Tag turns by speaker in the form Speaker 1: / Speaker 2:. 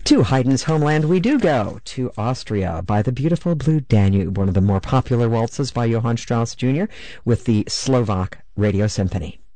Speaker 1: To Haydn's homeland we do go, to Austria, by the beautiful Blue Danube, one of the more popular waltzes by Johann Strauss Jr., with the Slovak Radio Symphony.